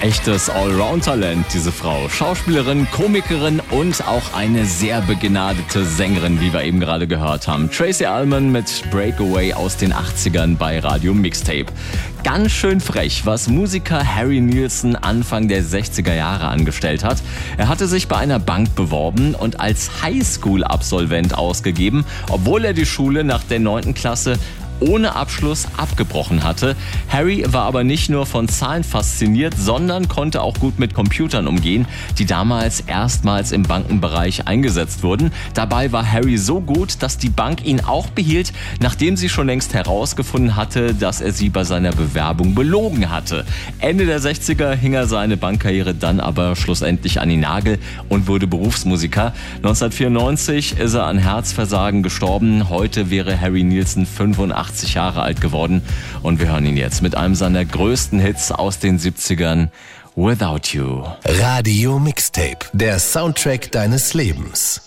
Echtes Allround-Talent, diese Frau. Schauspielerin, Komikerin und auch eine sehr begnadete Sängerin, wie wir eben gerade gehört haben. Tracey Ullman mit Breakaway aus den 80ern bei Radio Mixtape. Ganz schön frech, was Musiker Harry Nilsson Anfang der 60er Jahre angestellt hat. Er hatte sich bei einer Bank beworben und als Highschool-Absolvent ausgegeben, obwohl er die Schule nach der 9. Klasse ohne Abschluss abgebrochen hatte. Harry war aber nicht nur von Zahlen fasziniert, sondern konnte auch gut mit Computern umgehen, die damals erstmals im Bankenbereich eingesetzt wurden. Dabei war Harry so gut, dass die Bank ihn auch behielt, nachdem sie schon längst herausgefunden hatte, dass er sie bei seiner Bewerbung belogen hatte. Ende der 60er hing er seine Bankkarriere dann aber schlussendlich an den Nagel und wurde Berufsmusiker. 1994 ist er an Herzversagen gestorben. Heute wäre Harry Nilsson 85 Jahre alt geworden und wir hören ihn jetzt mit einem seiner größten Hits aus den 70ern, Without You. Radio Mixtape, der Soundtrack deines Lebens.